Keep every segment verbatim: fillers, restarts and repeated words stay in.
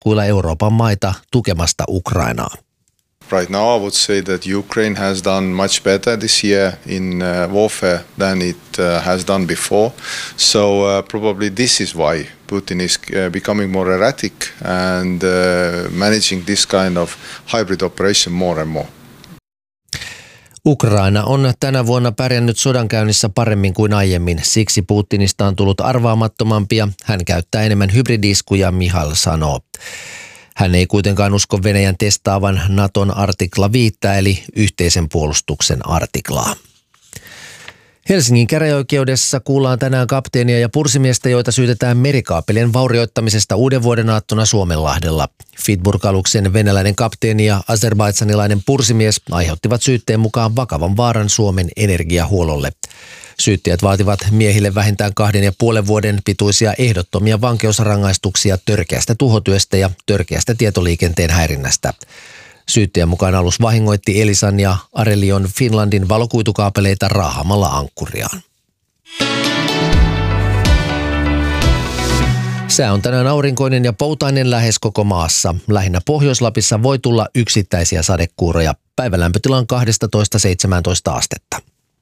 takkuilla Euroopan maita tukemasta Ukrainaa. Right now I would say that Ukraine has done much better this year in uh, warfare than it uh, has done before. So uh, probably this is why Putin is uh, becoming more erratic and uh, managing this kind of hybrid operation more and more. Ukraina on tänä vuonna pärjännyt sodankäynnissä paremmin kuin aiemmin. Siksi Putinista on tullut arvaamattomampi ja hän käyttää enemmän hybridiskuja, Mihail sanoo. Hän ei kuitenkaan usko Venäjän testaavan Naton artikla viittä eli yhteisen puolustuksen artiklaa. Helsingin käräjäoikeudessa kuullaan tänään kapteenia ja pursimiestä, joita syytetään merikaapelien vaurioittamisesta uuden vuoden aattona Suomenlahdella. Fitburg-aluksen venäläinen kapteeni ja azerbaidsanilainen pursimies aiheuttivat syytteen mukaan vakavan vaaran Suomen energiahuollolle. Syyttäjät vaativat miehille vähintään kahden ja puolen vuoden pituisia ehdottomia vankeusrangaistuksia törkeästä tuhotyöstä ja törkeästä tietoliikenteen häirinnästä. Syyttäjän mukaan alus vahingoitti Elisan ja Arelion Finlandin valokuitukaapeleita raahamalla ankkuriaan. Sää on tänään aurinkoinen ja poutainen lähes koko maassa. Lähinnä Pohjois-Lapissa voi tulla yksittäisiä sadekuuroja. Päivälämpötila on kaksitoista seitsemäntoista astetta.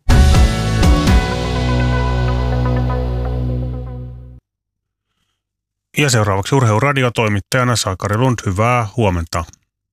Ja seuraavaksi urheiluradiotoimittajana Sakari Lund, hyvää huomenta.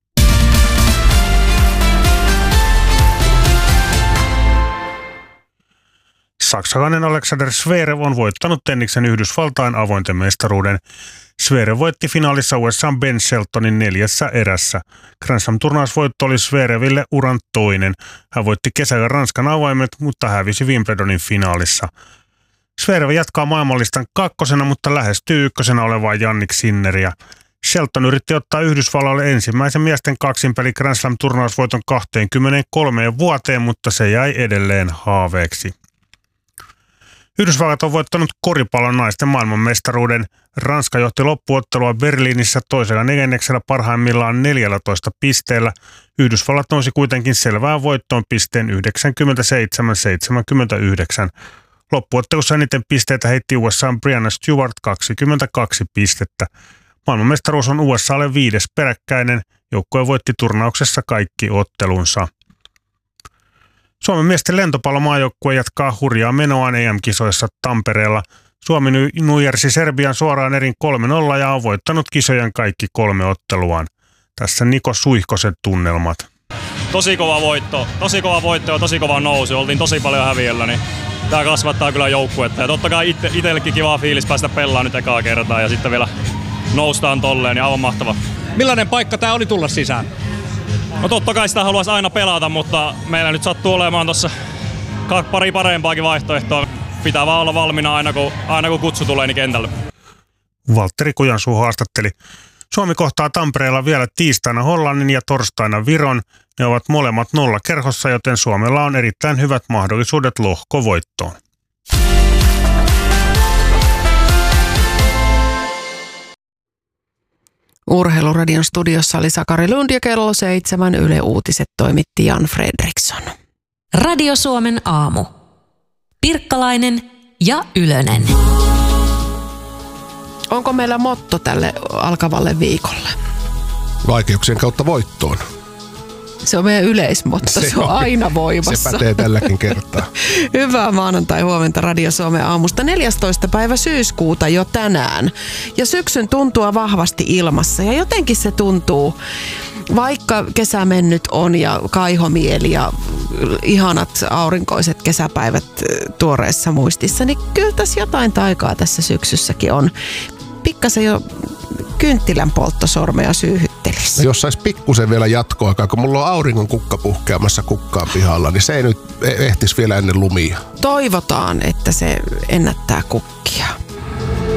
Saksalainen Alexander Zverev on voittanut tenniksen Yhdysvaltain avointen mestaruuden. Zverev voitti finaalissa U S A:n Ben Sheltonin neljässä erässä. Grand Slam-turnausvoitto oli Zvereville uran toinen. Hän voitti kesällä Ranskan avaimet, mutta hävisi Wimbledonin finaalissa. Zverev jatkaa maailmanlistan kakkosena, mutta lähestyy ykkösenä olevaa Jannik Sinneriä. Shelton yritti ottaa Yhdysvallalle ensimmäisen miesten kaksinpeli Grand Slam-turnausvoiton kaksikymmentäkolme vuoteen, mutta se jäi edelleen haaveeksi. Yhdysvallat on voittanut koripallon naisten maailmanmestaruuden. Ranska johti loppuottelua Berliinissä toisella neljänneksellä parhaimmillaan neljätoista pisteellä. Yhdysvallat nousi kuitenkin selvään voittoon pisteen yhdeksänkymmentäseitsemän seitsemänkymmentäyhdeksän. Loppuottelussa eniten pisteitä heitti U S A:n Brianna Stewart kaksikymmentäkaksi pistettä. Maailmanmestaruus on U S A:lle viides peräkkäinen. Joukkue voitti turnauksessa kaikki ottelunsa. Suomen miesten lentopallomaajoukkue jatkaa hurjaa menoaan E M-kisoissa Tampereella. Suomi nujersi Serbian suoraan erin kolme nolla ja on voittanut kisojen kaikki kolme otteluaan. Tässä Niko Suihkosen tunnelmat. Tosi kova voitto, tosi kova voitto ja tosi kova nousu. Oltiin tosi paljon häviöllä, niin tää kasvattaa kyllä joukkuetta. Ja totta kai ite, itsellekin kiva fiilis päästä pelaamaan nyt ekaa kertaa ja sitten vielä noustaan tolleen, niin aivan mahtava. Millainen paikka tää oli tulla sisään? No totta kai sitä haluaisi aina pelata, mutta meillä nyt sattuu olemaan tuossa pari parempaakin vaihtoehtoa. Pitää vaan olla valmiina aina kun, aina kun kutsu tulee niin kentälle. Valtteri Kujansuu haastatteli. Suomi kohtaa Tampereella vielä tiistaina Hollannin ja torstaina Viron. Ne ovat molemmat nolla kerhossa, joten Suomella on erittäin hyvät mahdollisuudet lohkovoittoon. Urheiluradion studiossa oli Sakari Lund ja kello seitsemän Yle Uutiset toimitti Jan Fredriksson. Radio Suomen aamu. Pirkkalainen ja Ylönen. Onko meillä motto tälle alkavalle viikolle? Vaikeuksien kautta voittoon. Se on meidän yleismotto, se, se on aina voimassa. Se pätee tälläkin kertaa. Hyvää maanantai huomenta Radio Suomen aamusta. neljästoista päivä syyskuuta jo tänään. Ja syksyn tuntua vahvasti ilmassa ja jotenkin se tuntuu, vaikka kesä mennyt on ja kaihomieli ja ihanat aurinkoiset kesäpäivät tuoreessa muistissa, niin kyllä tässä jotain taikaa tässä syksyssäkin on. Pikkasen jo kynttilän polttosormeja syyhyttelisi. No jos sais pikkusen vielä jatkoaikaa, kun mulla on auringon kukka puhkeamassa kukkaan pihalla, niin se ei nyt ehtisi vielä ennen lumia. Toivotaan, että se ennättää kukkia.